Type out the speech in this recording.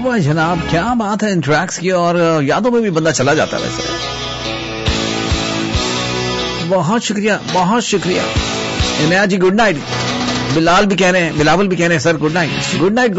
वाह जनाब, क्या बात है इन ट्रैक्स की, और यादों में भी बंदा चला जाता है वैसे। बहुत शुक्रिया, बहुत शुक्रिया। इनाया जी गुड नाइट। बिलाल भी कह रहे हैं, बिलावल भी कह रहे हैं sir good night, good night.